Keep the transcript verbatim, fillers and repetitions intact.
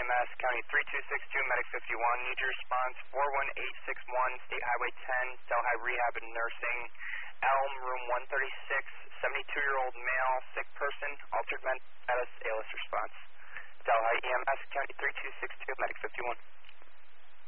S, County three two six two, Medic fifty-one. Need your response, four one eight six one, State Highway ten, Delhi Rehab and Nursing. Elm, room one thirty-six, seventy-two-year-old male, sick person, altered mental status, A L S response. Delhi E M S, County three two six two, Medic fifty-one.